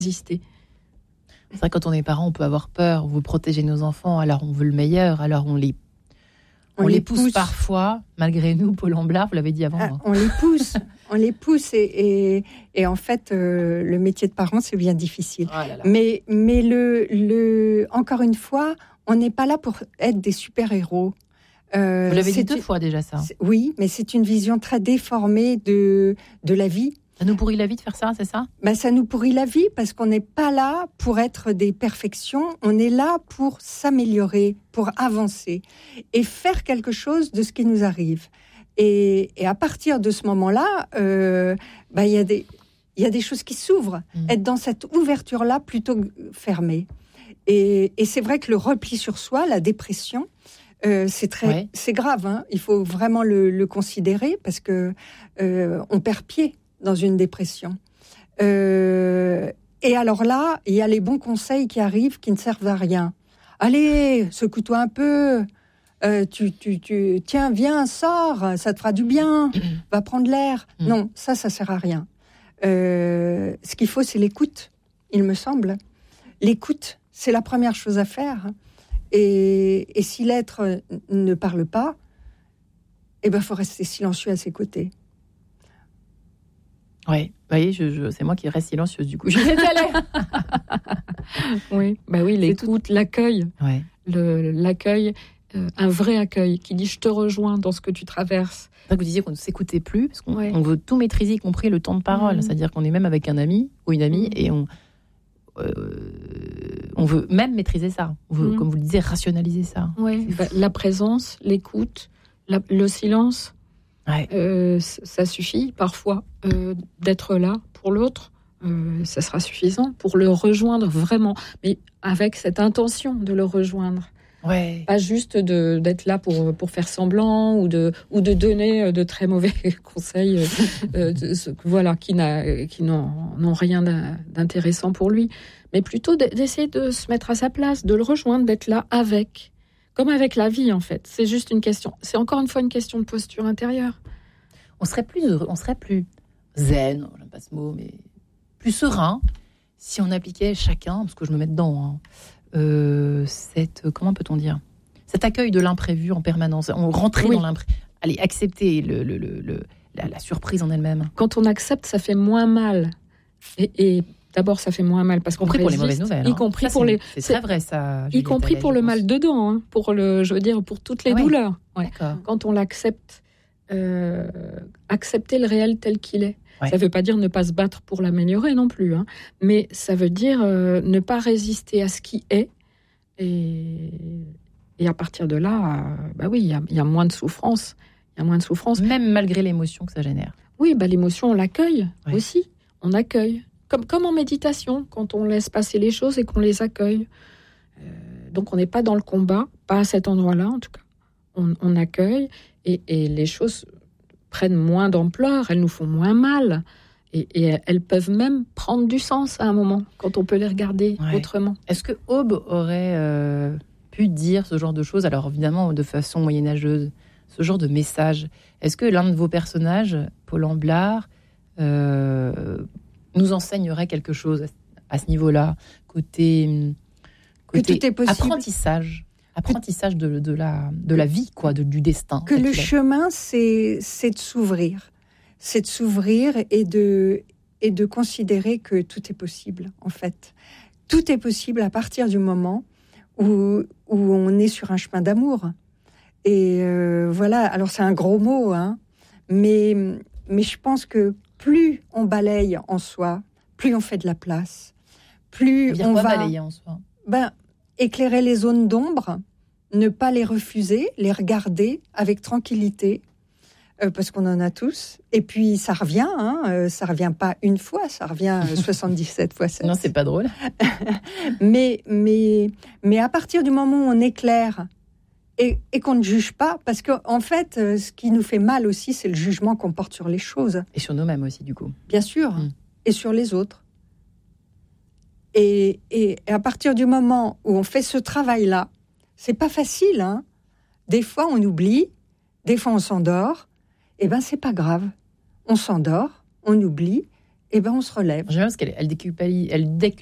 résister. C'est vrai, quand on est parent, on peut avoir peur, on veut protéger nos enfants, alors on veut le meilleur, alors on les pousse parfois, malgré nous, Paul Amblard, vous l'avez dit avant. On les pousse et en fait, le métier de parent, c'est bien difficile. Oh là là. Mais encore une fois, on n'est pas là pour être des super-héros. Vous l'avez dit 2 fois déjà, ça. Oui, mais c'est une vision très déformée de la vie. Ça nous pourrit la vie de faire ça, c'est ça ? Ça nous pourrit la vie parce qu'on n'est pas là pour être des perfections. On est là pour s'améliorer, pour avancer et faire quelque chose de ce qui nous arrive. Et à partir de ce moment-là, il y a des choses qui s'ouvrent. Être dans cette ouverture-là plutôt que fermée. Et c'est vrai que le repli sur soi, la dépression, c'est grave. Hein. Il faut vraiment le considérer parce que on perd pied dans une dépression. Et alors là, il y a les bons conseils qui arrivent qui ne servent à rien. Allez, secoue-toi un peu. Tiens, viens, sors, ça te fera du bien. Va prendre l'air. Non, ça sert à rien. Ce qu'il faut, c'est l'écoute, il me semble. L'écoute, c'est la première chose à faire. Et si l'être ne parle pas, faut rester silencieux à ses côtés. Oui, c'est moi qui reste silencieuse du coup. Juliette Allaire. Oui, l'écoute, l'accueil, l'accueil, un vrai accueil qui dit je te rejoins dans ce que tu traverses. Vous disiez qu'on ne s'écoutait plus parce qu'on veut tout maîtriser, y compris le temps de parole. C'est-à-dire qu'on est même avec un ami ou une amie et on veut même maîtriser ça. On veut, comme vous le disiez, rationaliser ça. Oui, la présence, l'écoute, le silence. Ça suffit parfois d'être là pour l'autre, ça sera suffisant pour le rejoindre vraiment, mais avec cette intention de le rejoindre. Pas juste d'être là pour faire semblant ou de donner de très mauvais conseils qui n'ont rien d'intéressant pour lui, mais plutôt d'essayer de se mettre à sa place, de le rejoindre, d'être là avec. Comme avec la vie, en fait. C'est juste une question. C'est encore une fois une question de posture intérieure. On serait plus heureux, on serait plus zen, j'aime pas ce mot, mais plus serein si on appliquait chacun, parce que je me mets dedans, comment peut-on dire ? Cet accueil de l'imprévu en permanence. On rentrait dans l'imprévu. Allez, accepter la surprise en elle-même. Quand on accepte, ça fait moins mal. Et d'abord, ça fait moins mal parce qu'on résiste, pour les mauvaises nouvelles. Y compris pour les. C'est très vrai ça. Y compris pour le mal dedans, pour toutes les douleurs. D'accord. Quand on l'accepte, accepter le réel tel qu'il est. Ça ne veut pas dire ne pas se battre pour l'améliorer non plus, mais ça veut dire ne pas résister à ce qui est. Et à partir de là, il y a moins de souffrance. Il y a moins de souffrance. Même malgré l'émotion que ça génère. Oui, l'émotion, on l'accueille aussi. On accueille. Comme en méditation, quand on laisse passer les choses et qu'on les accueille. Donc on n'est pas dans le combat, pas à cet endroit-là en tout cas. On accueille et les choses prennent moins d'ampleur, elles nous font moins mal. Et elles peuvent même prendre du sens à un moment, quand on peut les regarder autrement. Est-ce que Aube aurait pu dire ce genre de choses, alors évidemment de façon moyenâgeuse, ce genre de message ? Est-ce que l'un de vos personnages, Paul Amblard, nous enseignerait quelque chose à ce niveau-là, côté que tout est possible. apprentissage de la vie, du destin. Que le chemin, c'est de s'ouvrir. C'est de s'ouvrir et de considérer que tout est possible, en fait. Tout est possible à partir du moment où on est sur un chemin d'amour. Et alors c'est un gros mot, mais je pense que plus on balaye en soi, plus on fait de la place, plus on va balayer en soi. Éclairer les zones d'ombre, ne pas les refuser, les regarder avec tranquillité, parce qu'on en a tous. Et puis ça revient, ça revient pas une fois, ça revient 77 fois 7. Non, c'est pas drôle. mais à partir du moment où on éclaire et qu'on ne juge pas, parce qu'en fait, ce qui nous fait mal aussi, c'est le jugement qu'on porte sur les choses. Et sur nous-mêmes aussi, du coup. Bien sûr, et sur les autres. Et à partir du moment où on fait ce travail-là, c'est pas facile, Des fois, on oublie, des fois, on s'endort. C'est pas grave. On s'endort, on oublie, eh ben on se relève. J'aime bien parce qu'elle